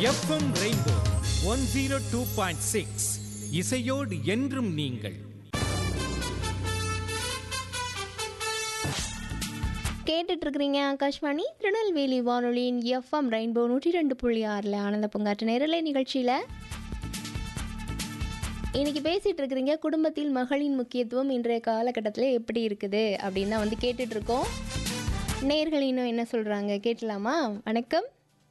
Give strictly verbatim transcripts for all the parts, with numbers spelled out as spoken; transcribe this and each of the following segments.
FM rainbow one zero two point six இசையோடு என்றும் நீங்கள். கேட்டுட்டு இருக்கிறீங்க ஆகாஷ்வாணி திருநெல்வேலி வானொலியின் எஃப்எம் ரெயின்போ நூற்றி ரெண்டு புள்ளி ஆறில் ஆனந்த பூங்காற்று நேரலை நிகழ்ச்சியில் இன்னைக்கு பேசிகிட்டு இருக்கிறீங்க குடும்பத்தில் மகளின் முக்கியத்துவம் இன்றைய காலகட்டத்தில் எப்படி இருக்குது அப்படின்னு தான் வந்து கேட்டுட்டு இருக்கோம். நேர்கள் இன்னும் என்ன சொல்கிறாங்க கேட்கலாமா? வணக்கம்.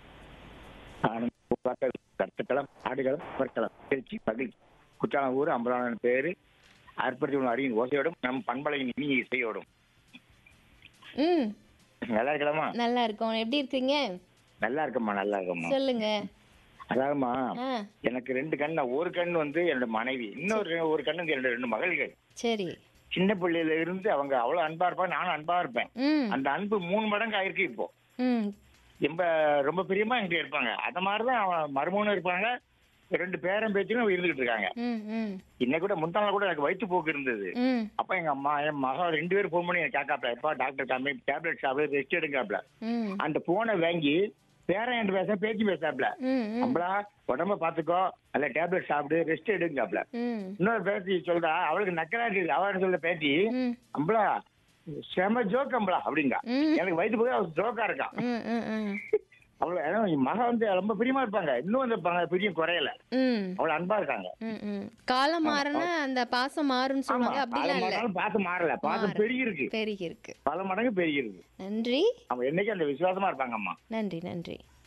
கருத்துக்களம் ஆடுகளம் பற்களம் திருச்சி பகில் குற்றாலம் ஊர் அம்பலான பேரு அற்புதம் அறியின் ஓசையோடும் நம் பண்பலையின் இனி இசையோடும். ம் நல்லா இருக்கலாமா? நல்லா இருக்கோம். எப்படி இருக்கீங்க? நல்லா இருக்கம்மா நல்லா இருக்கம்மா. சொல்லுங்க. அதாவதுமா ஆ எனக்கு ரெண்டு கண்ணு, ஒரு கண் வந்து என்னோட மனைவி, இன்னொரு ஒரு கண்ணு வந்து என்னோட ரெண்டு மகள்கள். சரி. சின்ன பிள்ளையில இருந்து அவங்க அவ்வளவு அன்பா இருப்பாங்க, நானும் அன்பா இருப்பேன். ம் அந்த அன்பு மூணு மடங்கு ஆயிருக்கு இப்போ. ம் ரொம்ப ரொம்ப பிரியமா என்கிட்ட இருப்பாங்க. அத மாதிரிதான் அவன் மருமகனும் இருப்பாங்க, ரெண்டு பேரன் பேச்சும் இருந்துகிட்டு இருக்காங்க. ம் ம் இன்னைக்கு கூட முந்தான கூட எனக்கு வயிற்று போக்கு இருந்தது. ம் அப்ப எங்க அம்மா என் மகா ரெண்டு பேரும் போன் பண்ணி எனக்கு கேட்காப்ல, எப்பா டாக்டர் காமி டேப்லெட் சாப்பிடு ரெஸ்ட் எடுக்காப்ல. ம் அந்த போனை வாங்கி பேரன் என்று பேச பேச்சு பேசாப்ல, ம் ம் நம்மளா உடம்ப பாத்துக்கோ, அல்ல டேப்லெட் சாப்பிடு ரெஸ்ட் எடுங்காப்ல. ம் இன்னொரு பேத்தி சொல்றா, அவளுக்கு நக்கலா இருக்குது. அவன் சொல்ல பேத்தி, ம் அம்பளா செம ஜோக் அம்பளா அப்படிங்க. ம் எனக்கு வயிற்று போய் அவள் ஜோக்கா இருக்கான். ம் ம் ம் அவ்வளவு ஏன்னா என் மகன் வந்து ரொம்ப பிரியமா இருப்பாங்க, இன்னும் வந்து இருப்பாங்க, பிரியம் குறையல, ம் அவ்வளவு அன்பா இருக்காங்க. ம் ம் காலம் மாறினா அந்த பாசம் மாறும்னு ஆமா, சொல்லுவாங்க. அப்படிலாம் இல்ல, மாறினாலும் பாசம் மாறல, பாசம் மாறல. பெருகி இருக்கு, பெருகி இருக்கு. பல மடங்கு பெருகி இருக்கு. நன்றி அவங்க என்னைக்கு அந்த விசுவாசமா இருப்பாங்க அம்மா. நன்றி நன்றி.